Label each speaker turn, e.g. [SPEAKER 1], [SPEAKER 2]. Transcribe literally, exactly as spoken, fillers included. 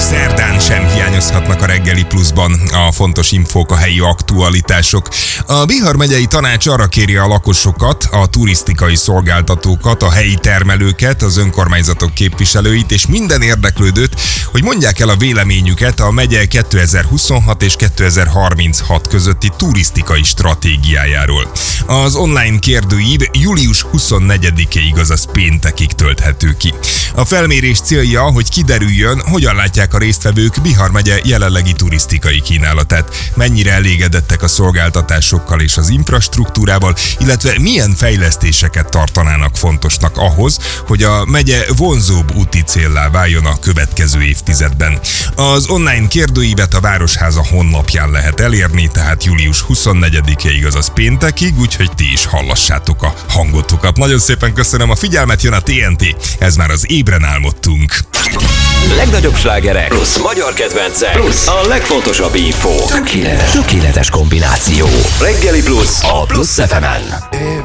[SPEAKER 1] szerdán sem hiányozhatnak a Reggeli Pluszban a fontos infók, a helyi aktualitások. A Bihar megyei tanács arra kéri a lakosokat, a turisztikai szolgáltatókat, a helyi termelőket, az önkormányzatok képviselőit és minden érdeklődőt, hogy mondják el a véleményüket a megye kétezer-huszonhat és kétezer-harminchat közötti turisztikai stratégiájáról. Az online kérdőív július huszonnegyedikéig, azaz péntekig tölthető ki. A felmérés célja, hogy kiderüljön, hogyan látják a résztvevők Bihar megye jelenlegi turisztikai kínálatát, mennyire elégedettek a szolgáltatásokkal és az infrastruktúrával, illetve milyen fejlesztéseket tartanának fontosnak ahhoz, hogy a megye vonzóbb úti céllá váljon a következő évtizedben. Az online kérdőívet a Városháza honlapján lehet elérni, tehát július huszonnegyedikéig, azaz péntekig, úgyhogy ti is hallassátok a hangotokat. Nagyon szépen köszönöm a figyelmet, jön a té en té, ez már az Ébren álmodtunk.
[SPEAKER 2] Legnagyobb slágerek plusz magyar kedvencek plusz a legfontosabb infó. Tökéletes, tökéletes kombináció. Reggeli Plusz a Plusz ef emen.